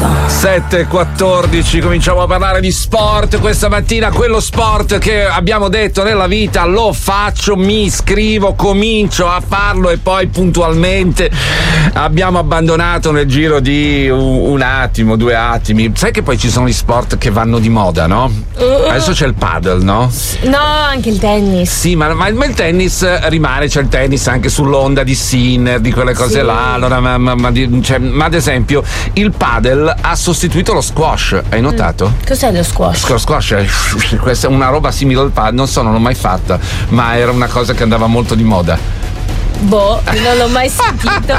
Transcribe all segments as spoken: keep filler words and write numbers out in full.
sette e quattordici, cominciamo a parlare di sport questa mattina, quello sport che abbiamo detto nella vita lo faccio, mi iscrivo, comincio a farlo e poi puntualmente abbiamo abbandonato nel giro di un attimo, due attimi. Sai che poi ci sono gli sport che vanno di moda, no? Uh, Adesso c'è il paddle, no? No, anche il tennis. Sì, ma, ma, ma il tennis rimane, c'è il tennis anche sull'onda di Sinner, di quelle cose sì. là. Allora, ma, ma, ma, cioè, ma ad esempio il paddle ha sostituito lo squash, hai notato? Mm. Cos'è lo squash? Lo squash è questa è una roba simile al paddle, non so, non l'ho mai fatta, ma era una cosa che andava molto di moda. Boh, non l'ho mai sentito.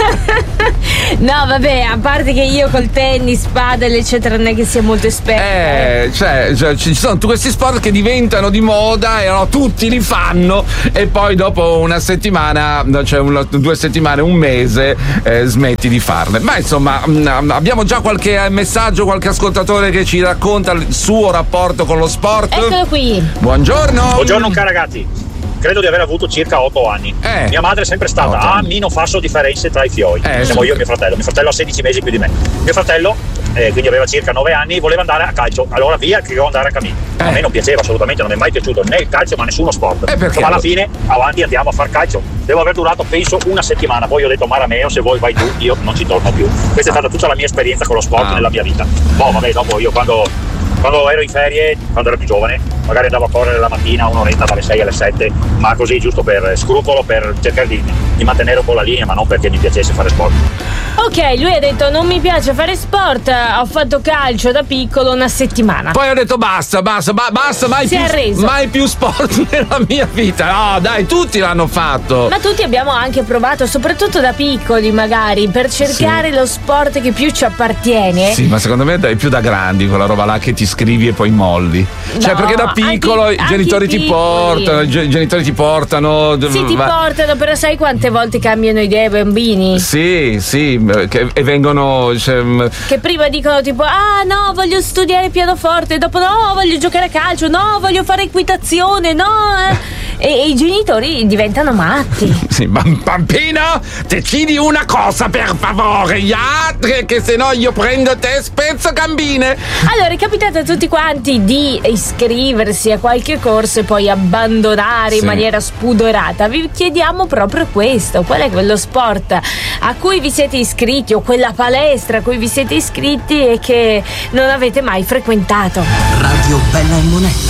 No, vabbè, a parte che io col tennis, padel, eccetera, non è che sia molto esperta. Eh, cioè, cioè, ci sono tutti questi sport che diventano di moda e no, tutti li fanno e poi dopo una settimana, cioè una, due settimane, un mese, eh, smetti di farle. Ma insomma, mh, abbiamo già qualche messaggio, qualche ascoltatore che ci racconta il suo rapporto con lo sport. Eccolo qui. Buongiorno. Buongiorno, cara ragazzi. Credo di aver avuto circa otto anni. Eh. Mia madre è sempre stata, ah, mi non faccio differenze tra i fioi. Eh, Siamo sì. io e mio fratello. Mio fratello ha sedici mesi più di me. Mio fratello, eh, quindi aveva circa nove anni, voleva andare a calcio. Allora via che devo andare a camino. Eh. A me non piaceva assolutamente, non mi è mai piaciuto né il calcio ma nessuno sport. Eh, Ma alla fine, avanti andiamo a far calcio. Devo aver durato penso una settimana. Poi ho detto, Marameo, se vuoi vai tu, io non ci torno più. Questa è stata tutta la mia esperienza con lo sport ah. nella mia vita. Boh, vabbè, dopo io quando... Quando ero in ferie, quando ero più giovane, magari andavo a correre la mattina un'oretta dalle sei alle sette, ma così giusto per scrupolo, per cercare di, di mantenere un po' la linea, ma non perché mi piacesse fare sport. Ok, lui ha detto non mi piace fare sport, ho fatto calcio da piccolo una settimana. Poi ho detto basta, basta, ba- basta, mai si più, è arreso. mai più sport nella mia vita. No, dai, tutti l'hanno fatto. Ma tutti abbiamo anche provato, soprattutto da piccoli magari, per cercare sì. lo sport che più ci appartiene. Sì, ma secondo me è più da grandi quella roba là che ti scrivi e poi molli. No, cioè, perché da piccolo anche, i genitori ti portano, i genitori ti portano. Sì, ti va... portano, però sai quante volte cambiano idee i bambini? Sì, sì, che, e vengono. Cioè... Che prima dicono tipo, ah no, voglio studiare pianoforte, dopo no, voglio giocare a calcio, no, voglio fare equitazione, no. Eh. E, e i genitori diventano matti. Sì, bambino, decidi una cosa per favore, ya, che se no io prendo te e spezzo gambine. Allora, è capitato a tutti quanti di iscriversi a qualche corso e poi abbandonare sì. in maniera spudorata. Vi chiediamo proprio questo: qual è quello sport a cui vi siete iscritti o quella palestra a cui vi siete iscritti e che non avete mai frequentato? Radio Bella e Monella.